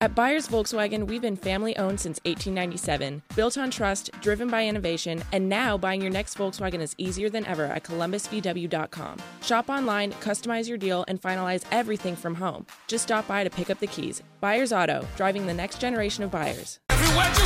At Byers Volkswagen, we've been family-owned since 1897, built on trust, driven by innovation, and now buying your next Volkswagen is easier than ever at columbusvw.com. Shop online, customize your deal, and finalize everything from home. Just stop by to pick up the keys. Byers Auto, driving the next generation of buyers. Everywhere you